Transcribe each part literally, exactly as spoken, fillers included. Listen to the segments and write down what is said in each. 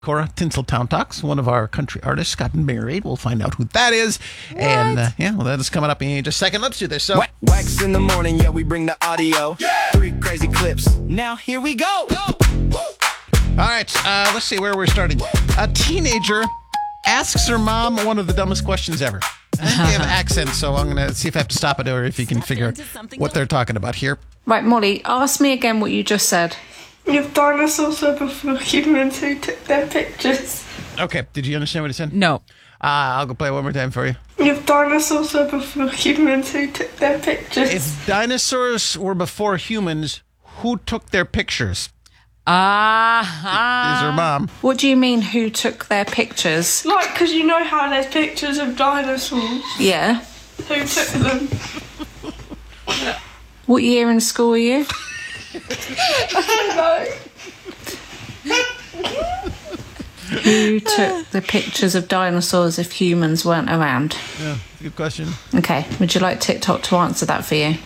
Cora, Tinseltown Talks. One of our country artists got married. We'll find out who that is. What? And uh, yeah, well, that is coming up in just a second. Let's do this. So, Wax in the morning, yeah, we bring the audio. Yeah. Three crazy clips. Now here we go. go. All right, uh, let's see where we're starting. A teenager asks her mom one of the dumbest questions ever. I think they have accents, so I'm going to see if I have to stop it or if you can figure out what they're talking about here. Right, Molly, ask me again what you just said. If dinosaurs were before humans, who took their pictures? Okay, did you understand what he said? No. Uh, I'll go play it one more time for you. If dinosaurs were before humans, who took their pictures? If dinosaurs were before humans, who took their pictures? Ah. Is her mom. What do you mean, who took their pictures? Like, because you know how there's pictures of dinosaurs. Yeah. Who took them? What year in school are you? I don't know. Who took the pictures of dinosaurs if humans weren't around? Yeah, good question. Okay, would you like TikTok to answer that for you?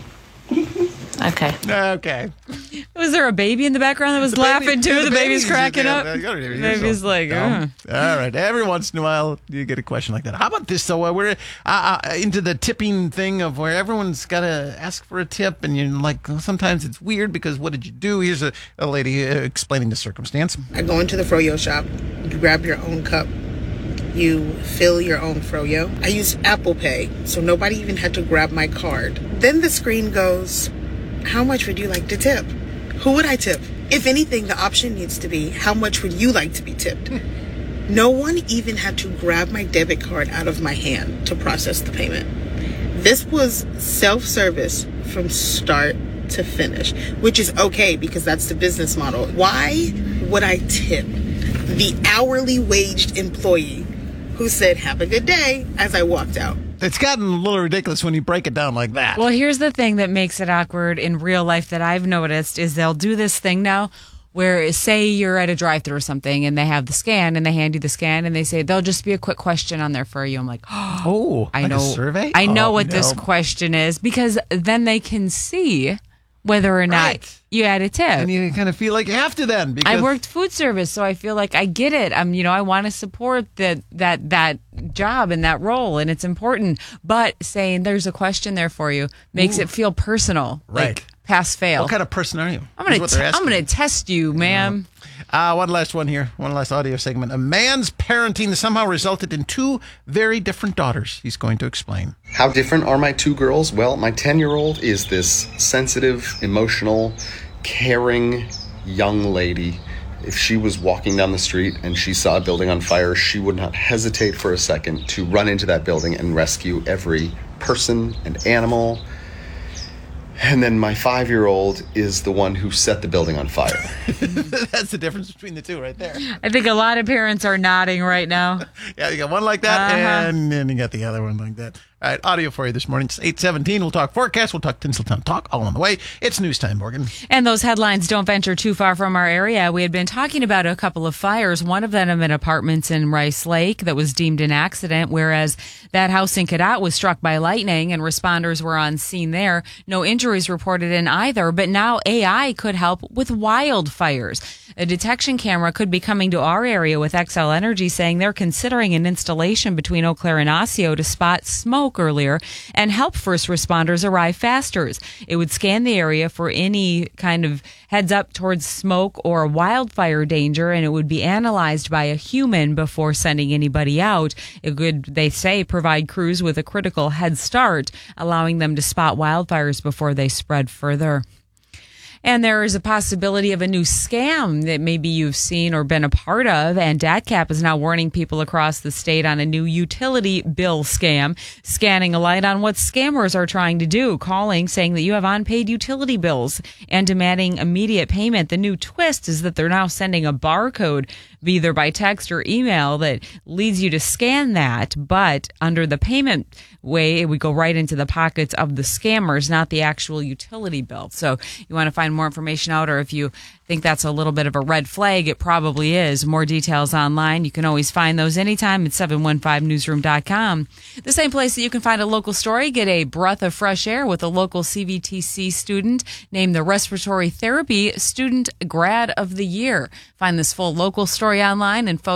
Okay. Okay. Was there a baby in the background that was The laughing baby, too? yeah, The, the baby's baby's cracking yeah, up. yeah, The yeah, baby's so like, dumb. uh. All right. Every once in a while, you get a question like that. How about this, though? Uh, we're uh, uh, into the tipping thing of where everyone's got to ask for a tip, and you're like, well, sometimes it's weird because what did you do? Here's a, a lady uh, explaining the circumstance. I go into the froyo shop. You grab your own cup. You fill your own froyo. I used Apple Pay, so nobody even had to grab my card. Then the screen goes, how much would you like to tip? Who would I tip? If anything, the option needs to be, how much would you like to be tipped? No one even had to grab my debit card out of my hand to process the payment. This was self-service from start to finish, which is okay because that's the business model. Why would I tip the hourly waged employee who said, have a good day, as I walked out? It's gotten a little ridiculous when you break it down like that. Well, here's the thing that makes it awkward in real life that I've noticed is they'll do this thing now where, say you're at a drive-thru or something and they have the scan and they hand you the scan and they say, there'll just be a quick question on there for you. I'm like, oh, I like know, a survey? I know oh, what no. this question is, because then they can see whether or not Right. you had a tip. And you kind of feel like you have to then. Because I worked food service, so I feel like I get it. I'm, you know, I want to support that that that job and that role, and it's important. But saying there's a question there for you makes Ooh. it feel personal, Right. like pass fail. What kind of person are you? I'm gonna Is what they're t- I'm asking. gonna test you, ma'am. Uh, one last one here. One last audio segment. A man's parenting somehow resulted in two very different daughters. He's going to explain. How different are my two girls? Well, my ten-year-old is this sensitive, emotional, caring young lady. If she was walking down the street and she saw a building on fire, she would not hesitate for a second to run into that building and rescue every person and animal. And then my five-year-old is the one who set the building on fire. That's the difference between the two right there. I think a lot of parents are nodding right now. Yeah, you got one like that, Uh-huh. and then you got the other one like that. All right, audio for you this morning. It's eight seventeen. We'll talk forecast. We'll talk Tinseltown Talk all on the way. It's news time, Morgan. And those headlines don't venture too far from our area. We had been talking about a couple of fires, one of them in apartments in Rice Lake that was deemed an accident, whereas that house in Cadott was struck by lightning and responders were on scene there. No injuries reported in either, but now A I could help with wildfires. A detection camera could be coming to our area, with X L Energy saying they're considering an installation between Eau Claire and Osseo to spot smoke earlier and help first responders arrive faster. It would scan the area for any kind of heads up towards smoke or wildfire danger, and it would be analyzed by a human before sending anybody out. It could, they say, provide crews with a critical head start, allowing them to spot wildfires before they spread further. And there is a possibility of a new scam that maybe you've seen or been a part of. And DATCAP is now warning people across the state on a new utility bill scam, scanning a light on what scammers are trying to do, calling, saying that you have unpaid utility bills and demanding immediate payment. The new twist is that they're now sending a barcode either by text or email that leads you to scan that. But under the payment way, it would go right into the pockets of the scammers, not the actual utility bill. So you want to find more information out, or if you think that's a little bit of a red flag, it probably is. More details online. You can always find those anytime at seven one five newsroom dot com. The same place that you can find a local story. Get a breath of fresh air with a local C V T C student named the Respiratory Therapy Student Grad of the Year. Find this full local story story online and photos